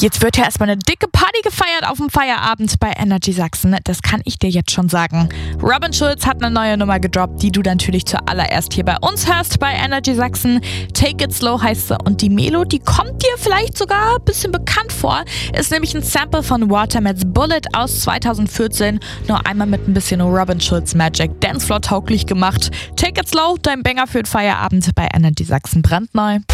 Jetzt wird ja erstmal eine dicke Party gefeiert auf dem Feierabend bei Energy Sachsen. Das kann ich dir jetzt schon sagen. Robin Schulz hat eine neue Nummer gedroppt, die du natürlich zuallererst hier bei uns hörst bei Energy Sachsen. Take It Slow heißt sie und die Melo, die kommt dir vielleicht sogar ein bisschen bekannt vor. Ist nämlich ein Sample von Watermats Bullet aus 2014. Nur einmal mit ein bisschen Robin Schulz Magic Dancefloor tauglich gemacht. Take It Slow, dein Banger für den Feierabend bei Energy Sachsen brandneu.